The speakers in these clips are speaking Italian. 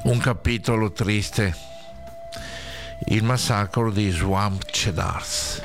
Un capitolo triste, il massacro di Swamp Cedars.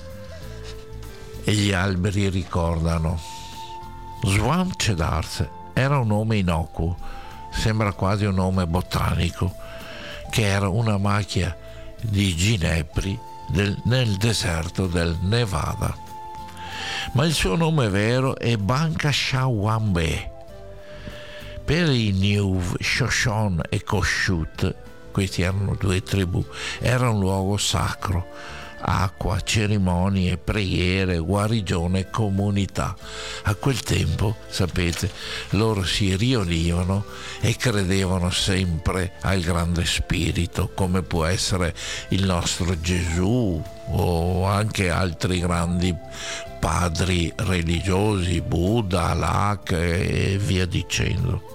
E gli alberi ricordano. Swamp Cedars era un nome innocuo, sembra quasi un nome botanico, che era una macchia di ginepri nel deserto del Nevada. Ma il suo nome vero è Banca Shawambe. Per i Nuv, Shoshone e Koshut, questi erano due tribù, era un luogo sacro, acqua, cerimonie, preghiere, guarigione, comunità. A quel tempo, sapete, loro si riunivano e credevano sempre al grande spirito, come può essere il nostro Gesù o anche altri grandi padri religiosi, Buddha, Allah e via dicendo.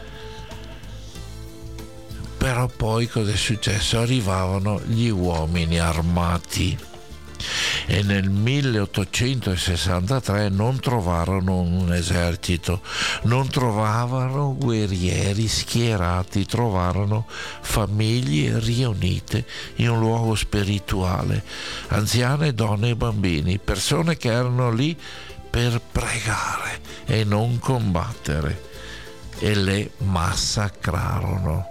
Però poi cosa è successo? Arrivavano gli uomini armati e nel 1863 non trovarono un esercito, non trovavano guerrieri schierati, trovarono famiglie riunite in un luogo spirituale, anziane, donne e bambini, persone che erano lì per pregare e non combattere, e le massacrarono.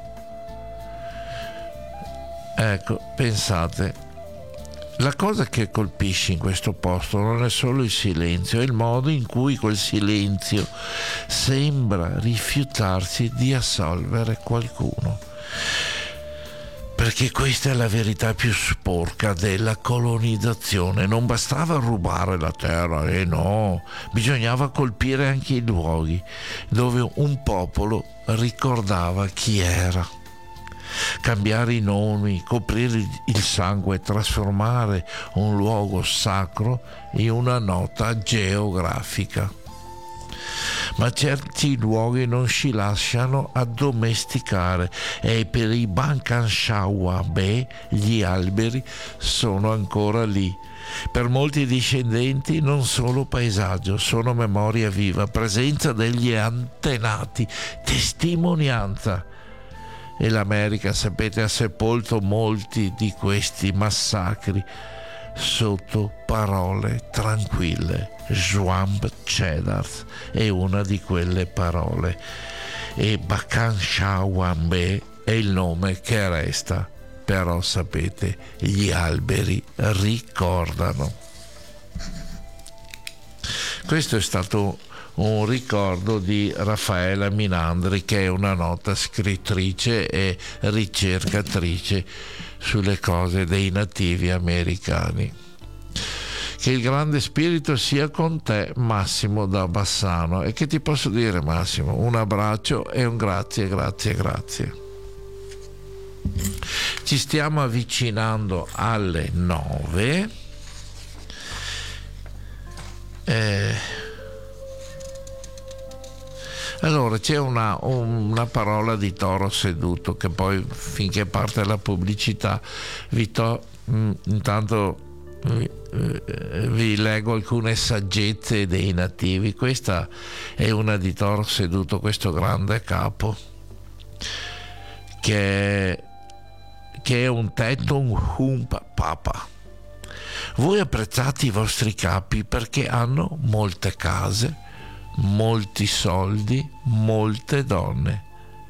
Ecco, pensate, la cosa che colpisce in questo posto non è solo il silenzio, è il modo in cui quel silenzio sembra rifiutarsi di assolvere qualcuno. Perché questa è la verità più sporca della colonizzazione. Non bastava rubare la terra, no, bisognava colpire anche i luoghi dove un popolo ricordava chi era. Cambiare i nomi, coprire il sangue, trasformare un luogo sacro in una nota geografica. Ma certi luoghi non si lasciano addomesticare e per i Bankanshawabe gli alberi sono ancora lì. Per molti discendenti non solo paesaggio, sono memoria viva, presenza degli antenati, testimonianza. E l'America, sapete, ha sepolto molti di questi massacri sotto parole tranquille. Swamp Cedars è una di quelle parole e Bankanshawabe è il nome che resta, però sapete, gli alberi ricordano. Questo è stato un ricordo di Raffaella Minandri, che è una nota scrittrice e ricercatrice sulle cose dei nativi americani. Che il grande spirito sia con te, Massimo da Bassano. E che ti posso dire, Massimo? Un abbraccio e un grazie. Ci stiamo avvicinando alle 9. Allora c'è una parola di Toro Seduto che poi, finché parte la pubblicità, intanto vi leggo alcune saggezze dei nativi. Questa è una di Toro Seduto, questo grande capo che è un tetto, un humpa papa. Voi apprezzate i vostri capi perché hanno molte case, molti soldi, molte donne.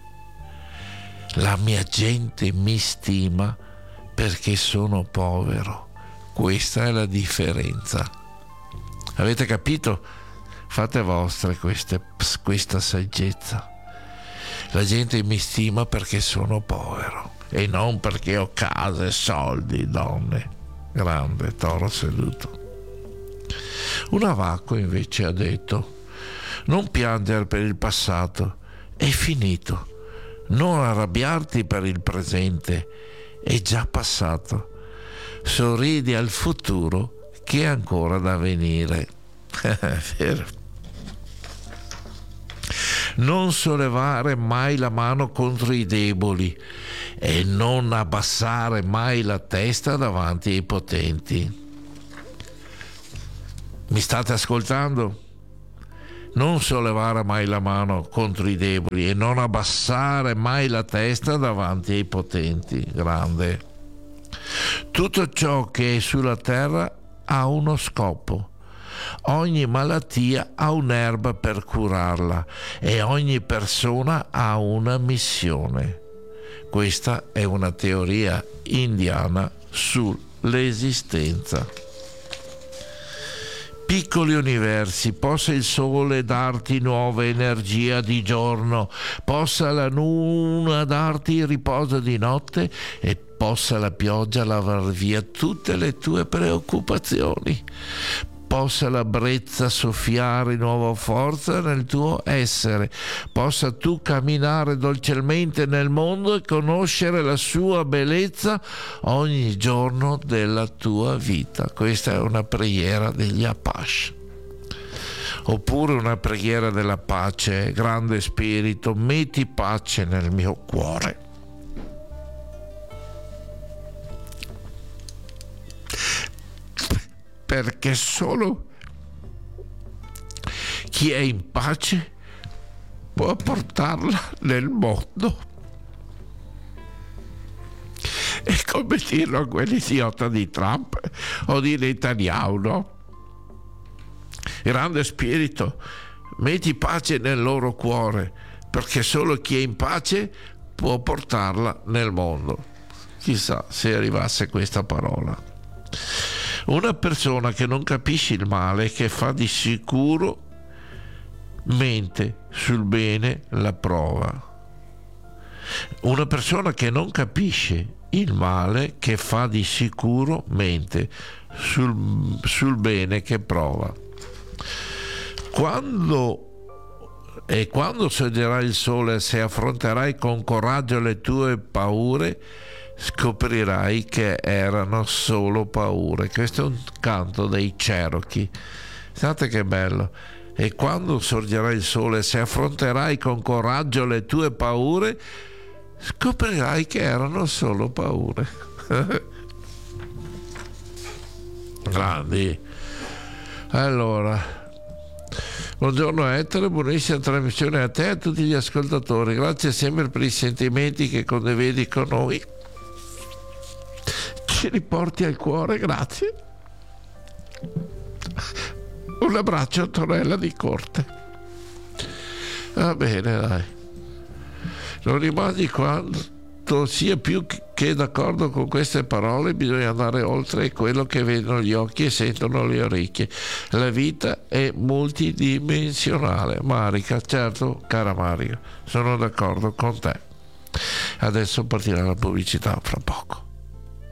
La mia gente mi stima perché sono povero. Questa è la differenza. Avete capito? Fate vostre questa saggezza. La gente mi stima perché sono povero e non perché ho case, soldi, donne. Grande Toro Seduto. Un avacco invece ha detto: non piangere per il passato, è finito. Non arrabbiarti per il presente, è già passato. Sorridi al futuro che è ancora da venire. Vero. Non sollevare mai la mano contro i deboli e non abbassare mai la testa davanti ai potenti. Mi state ascoltando? non sollevare mai la mano contro i deboli e non abbassare mai la testa davanti ai potenti. Grande. Tutto ciò che è sulla terra ha uno scopo. Ogni malattia ha un'erba per curarla e ogni persona ha una missione. Questa è una teoria indiana sull'esistenza. Piccoli universi, possa il sole darti nuova energia di giorno, possa la luna darti riposo di notte e possa la pioggia lavar via tutte le tue preoccupazioni. Possa la brezza soffiare nuova forza nel tuo essere, possa tu camminare dolcemente nel mondo e conoscere la sua bellezza ogni giorno della tua vita. Questa è una preghiera degli Apache. Oppure una preghiera della pace. Grande Spirito, metti pace nel mio cuore. Perché solo chi è in pace può portarla nel mondo. È come dirlo a quell'idiota di Trump o di Netanyahu, no? Grande Spirito, metti pace nel loro cuore, perché solo chi è in pace può portarla nel mondo. Chissà se arrivasse questa parola. Una persona che non capisce il male, che fa di sicuro mente, sul bene la prova. Una persona che non capisce il male, che fa di sicuro mente, sul bene che prova. Quando sorgerà il sole, se affronterai con coraggio le tue paure, scoprirai che erano solo paure. Questo è un canto dei Cherokee. Guardate che bello. E quando sorgerà il sole, se affronterai con coraggio le tue paure, scoprirai che erano solo paure. Grandi. Allora, buongiorno Ettore, buonissima trasmissione a te e a tutti gli ascoltatori. Grazie sempre per i sentimenti che condividi con noi. Ci riporti al cuore, grazie. Un abbraccio, Antonella di Corte. Va bene, dai. Non rimani quanto sia più che d'accordo con queste parole, bisogna andare oltre quello che vedono gli occhi e sentono le orecchie. La vita è multidimensionale. Marica, certo, cara Marica, sono d'accordo con te. Adesso partirà la pubblicità fra poco.